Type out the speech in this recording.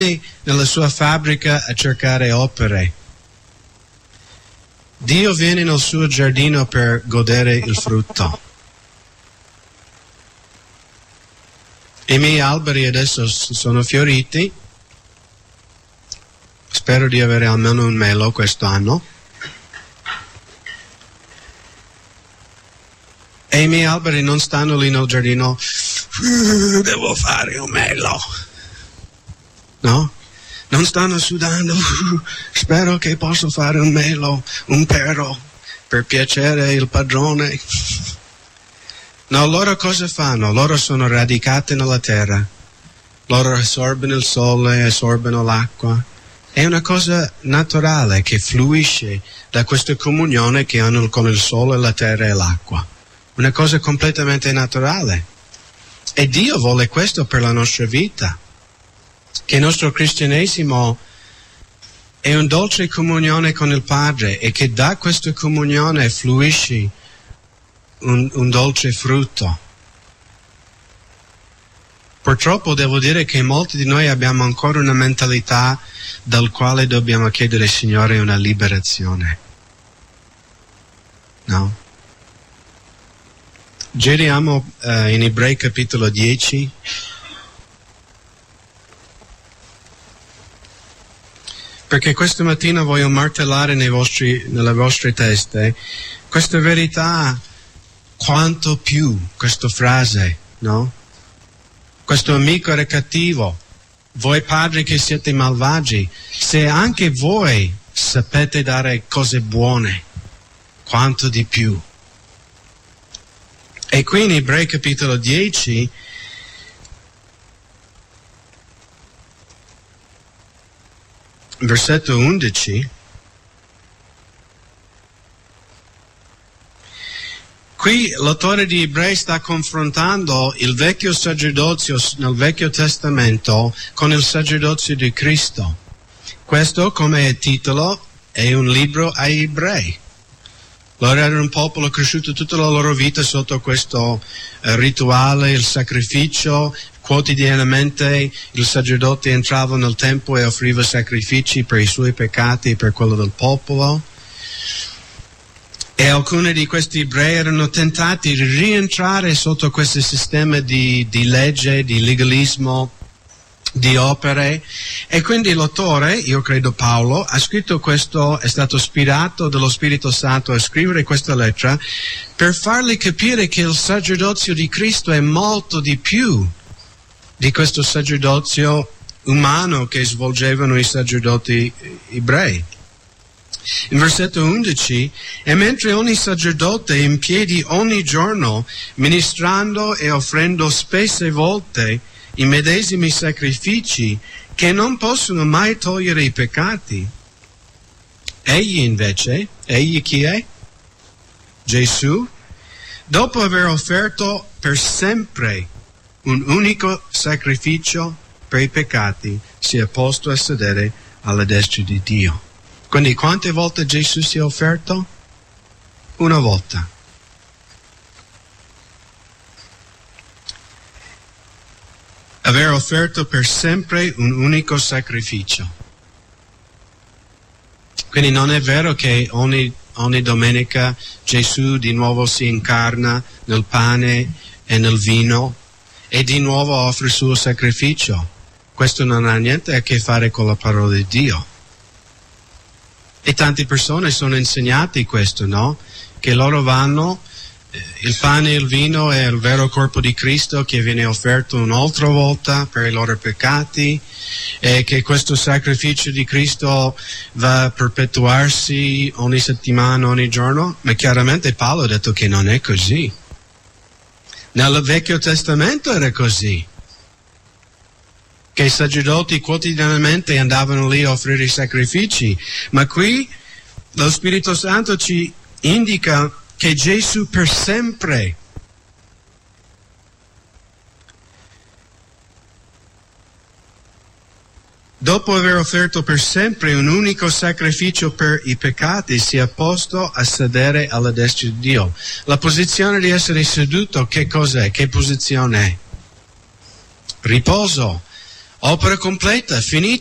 nella sua fabbrica a cercare opere. Dio viene nel suo giardino per godere il frutto. I miei alberi adesso sono fioriti. Spero di avere almeno un melo quest'anno. E i miei alberi non stanno lì nel giardino, devo fare un melo. No? Non stanno sudando, spero che posso fare un melo, un pero, per piacere il padrone. No, loro cosa fanno? Loro sono radicati nella terra. Loro assorbono il sole, assorbono l'acqua. È una cosa naturale che fluisce da questa comunione che hanno con il sole, la terra e l'acqua. Una cosa completamente naturale. E Dio vuole questo per la nostra vita. Che il nostro cristianesimo è una dolce comunione con il Padre e che da questa comunione fluisce un dolce frutto. Purtroppo devo dire che molti di noi abbiamo ancora una mentalità dal quale dobbiamo chiedere al Signore una liberazione. No? Giriamo in Ebrei capitolo 10. Perché questa mattina voglio martellare nelle vostre teste questa verità, quanto più, questa frase, no? Questo amico era cattivo, voi padri che siete malvagi, se anche voi sapete dare cose buone, quanto di più. E qui in Ebrei capitolo 10, versetto 11, qui l'autore di Ebrei sta confrontando il vecchio sacerdozio nel Vecchio Testamento con il sacerdozio di Cristo. Questo, come titolo, è un libro ai Ebrei. Loro erano un popolo cresciuto tutta la loro vita sotto questo rituale, il sacrificio. Quotidianamente il sacerdote entrava nel tempio e offriva sacrifici per i suoi peccati e per quello del popolo. E alcuni di questi ebrei erano tentati di rientrare sotto questo sistema di legge, di legalismo, di opere. E quindi l'autore, io credo Paolo, ha scritto questo, è stato ispirato dallo Spirito Santo a scrivere questa lettera per fargli capire che il sacerdozio di Cristo è molto di più di questo sacerdozio umano che svolgevano i sacerdoti ebrei. In versetto 11, e mentre ogni sacerdote è in piedi ogni giorno, ministrando e offrendo spesse volte i medesimi sacrifici che non possono mai togliere i peccati, egli invece, egli chi è? Gesù, dopo aver offerto per sempre un unico sacrificio per i peccati, si è posto a sedere alla destra di Dio. Quindi quante volte Gesù si è offerto? Una volta. Aver offerto per sempre un unico sacrificio. Quindi non è vero che ogni domenica Gesù di nuovo si incarna nel pane e nel vino e di nuovo offre il suo sacrificio. Questo non ha niente a che fare con la parola di Dio. E tante persone sono insegnati questo, no? Che loro vanno, il pane e il vino è il vero corpo di Cristo che viene offerto un'altra volta per i loro peccati e che questo sacrificio di Cristo va a perpetuarsi ogni settimana, ogni giorno. Ma chiaramente Paolo ha detto che non è così. Nel Vecchio Testamento era così, che i sacerdoti quotidianamente andavano lì a offrire i sacrifici, ma qui lo Spirito Santo ci indica che Gesù per sempre dopo aver offerto per sempre un unico sacrificio per i peccati, si è posto a sedere alla destra di Dio. La posizione di essere seduto, che cos'è? Che posizione è? Riposo. Opera completa, finita.